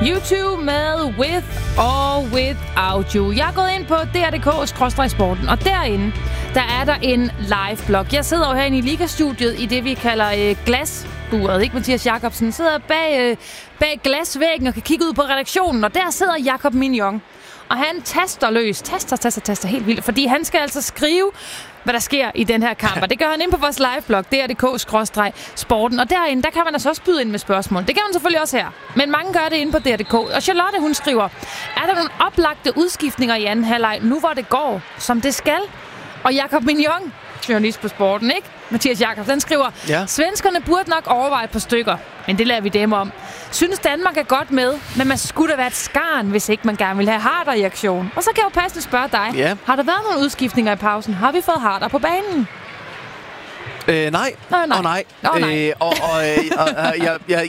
YouTube med With or Without You. Jeg er gået ind på dr.dk/sporten, og derinde, der er der en live-blog. Jeg sidder jo herinde i Liga-studiet i det, vi kalder glasburet, ikke? Mathias Jakobsen sidder bag glasvæggen og kan kigge ud på redaktionen, og der sidder Jakob Mignon. Og han taster helt vildt, fordi han skal altså skrive, hvad der sker i den her kamp. Og det gør han ind på vores liveblog, dr.dk/sporten. Og derinde, der kan man altså også byde ind med spørgsmål. Det kan man selvfølgelig også her. Men mange gør det inde på dr.dk. Og Charlotte, hun skriver, er der nogle oplagte udskiftninger i anden halvleg, nu hvor det går, som det skal? Og Jakob Mignon, journalist på Sporten, ikke? Mathias Jakobsen, den skriver, svenskerne burde nok overveje et par stykker, men det lader vi dem om. Synes Danmark er godt med, men man skulle da være et skarn, hvis ikke man gerne vil have Harder i aktion. Og så kan jeg jo passende spørge dig, har der været nogle udskiftninger i pausen? Har vi fået Harder på banen? Nej.